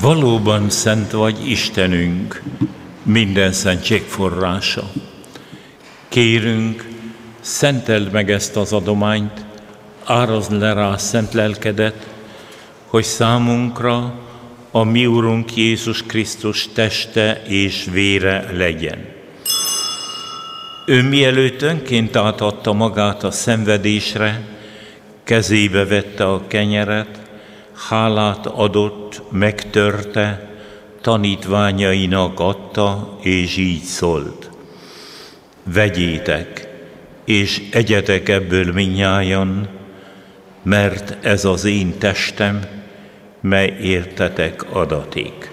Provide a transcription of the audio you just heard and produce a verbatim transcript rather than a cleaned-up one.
Valóban szent vagy, Istenünk, minden szentség forrása. Kérünk, szenteld meg ezt az adományt, árazd le rá szent lelkedet, hogy számunkra a mi Urunk Jézus Krisztus teste és vére legyen. Ő mielőtt önként átadta magát a szenvedésre, kezébe vette a kenyeret, hálát adott, megtörte, tanítványainak adta, és így szólt: vegyétek, és egyetek ebből mindnyájan, mert ez az én testem, mely értetek adatik.